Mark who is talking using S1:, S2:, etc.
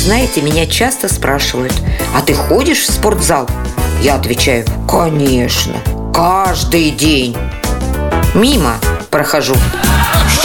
S1: знаете, меня часто спрашивают: а ты ходишь в спортзал? Я отвечаю: конечно, каждый день. Мимо прохожу.